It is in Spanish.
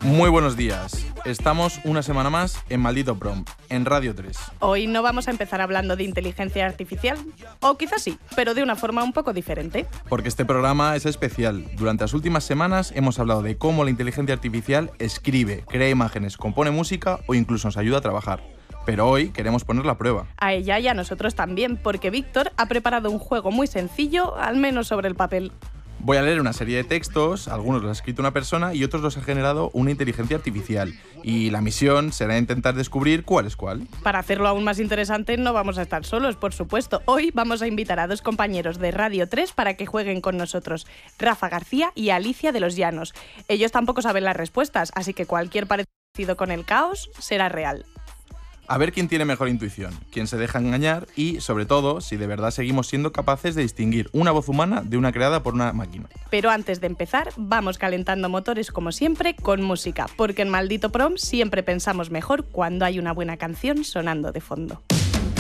Muy buenos días. Estamos una semana más en Maldito Prompt, en Radio 3. Hoy no vamos a empezar hablando de inteligencia artificial, o quizás sí, pero de una forma un poco diferente. Porque este programa es especial. Durante las últimas semanas hemos hablado de cómo la inteligencia artificial escribe, crea imágenes, compone música o incluso nos ayuda a trabajar. Pero hoy queremos ponerla a prueba. A ella y a nosotros también, porque Víctor ha preparado un juego muy sencillo, al menos sobre el papel. Voy a leer una serie de textos, algunos los ha escrito una persona y otros los ha generado una inteligencia artificial. Y la misión será intentar descubrir cuál es cuál. Para hacerlo aún más interesante no vamos a estar solos, por supuesto. Hoy vamos a invitar a dos compañeros de Radio 3 para que jueguen con nosotros, Rafa García y Alicia de los Llanos. Ellos tampoco saben las respuestas, así que cualquier parecido con el caos será real. A ver quién tiene mejor intuición, quién se deja engañar y, sobre todo, si de verdad seguimos siendo capaces de distinguir una voz humana de una creada por una máquina. Pero antes de empezar, vamos calentando motores como siempre con música, porque en Maldito Prompt siempre pensamos mejor cuando hay una buena canción sonando de fondo.